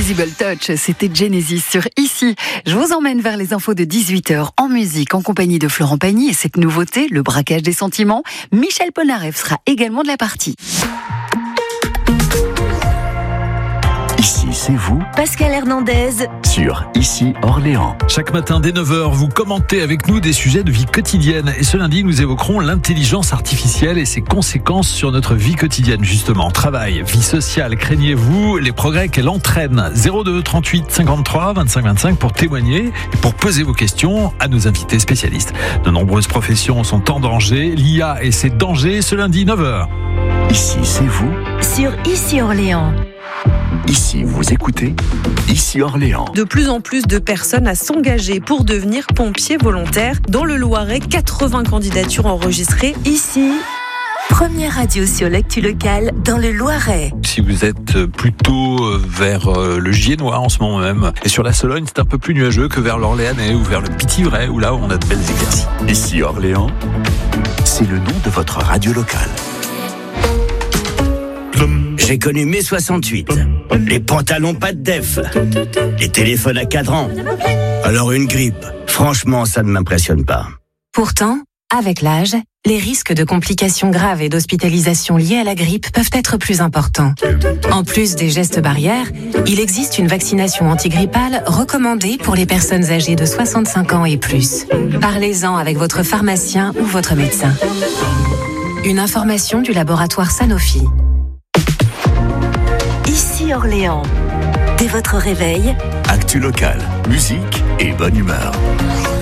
Invisible Touch, c'était Genesis sur Ici. Je vous emmène vers les infos de 18h en musique en compagnie de Florent Pagny et cette nouveauté, le braquage des sentiments. Michel Polnareff sera également de la partie. Ici, c'est vous, Pascal Hernandez, sur Ici Orléans. Chaque matin dès 9h, vous commentez avec nous des sujets de vie quotidienne. Et ce lundi, nous évoquerons l'intelligence artificielle et ses conséquences sur notre vie quotidienne, justement. Travail, vie sociale, craignez-vous les progrès qu'elle entraîne. 02 38 53 25 25 pour témoigner et pour poser vos questions à nos invités spécialistes. De nombreuses professions sont en danger. L'IA et ses dangers, ce lundi 9h. Ici, c'est vous, sur Ici Orléans. Ici, vous écoutez Ici Orléans. De plus en plus de personnes à s'engager pour devenir pompiers volontaires. Dans le Loiret, 80 candidatures enregistrées ici. Première radio sur l'actu locale dans le Loiret. Si vous êtes plutôt vers le Giennois en ce moment même, et sur la Sologne, c'est un peu plus nuageux que vers l'Orléanais ou vers le Pithiviers, où là on a de belles éclaircies. Ici Orléans, c'est le nom de votre radio locale. J'ai connu mai 68, les pantalons pas de def, les téléphones à cadran. Alors une grippe, franchement ça ne m'impressionne pas. Pourtant, avec l'âge, les risques de complications graves et d'hospitalisation liées à la grippe peuvent être plus importants. En plus des gestes barrières, il existe une vaccination antigrippale recommandée pour les personnes âgées de 65 ans et plus. Parlez-en avec votre pharmacien ou votre médecin. Une information du laboratoire Sanofi. Ici Orléans. Dès votre réveil, Actu locale, musique et bonne humeur.